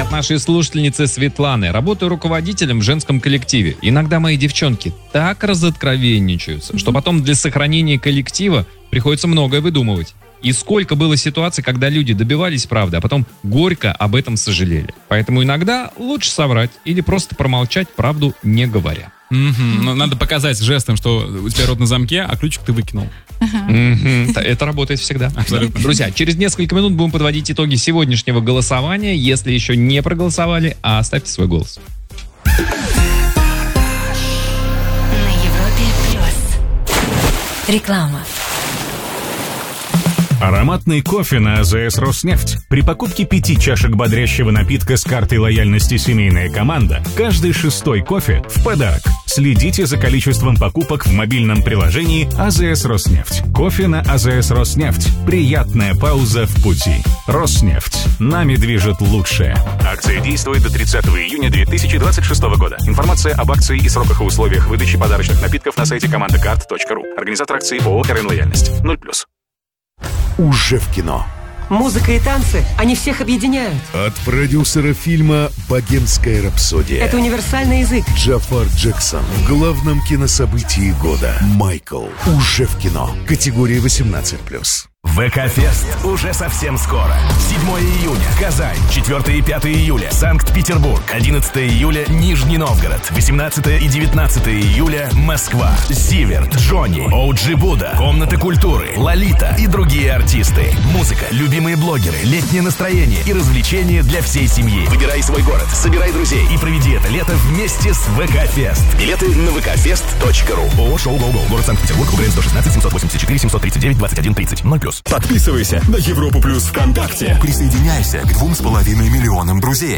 от нашей слушательницы Светланы. Работаю руководителем в женском коллективе. Иногда мои девчонки так разоткровенничаются, что потом для сохранения коллектива приходится многое выдумывать. И сколько было ситуаций, когда люди добивались правды, а потом горько об этом сожалели. Поэтому иногда лучше соврать или просто промолчать, правду не говоря. Но надо показать жестом, что у тебя рот на замке, а ключик ты выкинул. Это работает всегда. Абсолютно. Друзья, через несколько минут будем подводить итоги сегодняшнего голосования. Если еще не проголосовали, оставьте свой голос. На Европе плюс. Реклама. Ароматный кофе на АЗС «Роснефть». При покупке 5 чашек бодрящего напитка с картой лояльности «Семейная команда» каждый 6-й кофе в подарок. Следите за количеством покупок в мобильном приложении АЗС «Роснефть». Кофе на АЗС «Роснефть». Приятная пауза в пути. «Роснефть». Нами движет лучшее. Акция действует до 30 июня 2026 года. Информация об акции и сроках и условиях выдачи подарочных напитков на сайте командакарт.ру. Организатор акции ООО «РН Лояльность». 0+. Уже в кино. Музыка и танцы, они всех объединяют. От продюсера фильма «Богемская рапсодия» Это универсальный язык. Джафар Джексон в главном кинособытии года. Майкл. Уже в кино. Категория 18+. ВК-фест уже совсем скоро. 7 июня Казань, 4 и 5 июля Санкт-Петербург, 11 июля Нижний Новгород, 18 и 19 июля Москва, Зиверт, Джонни, Оуджи Буда, Комната культуры, Лолита и другие артисты. Музыка, любимые блогеры, летнее настроение и развлечения для всей семьи. Выбирай свой город, собирай друзей и проведи это лето вместе с ВК-фест. Билеты на vkfest.ru. ООО «Шоу Гоу-Гоу». Город Санкт-Петербург, УГРН 116 784 739 2130 0+. Подписывайся на Европу Плюс ВКонтакте. Присоединяйся к 2,5 миллионам друзей.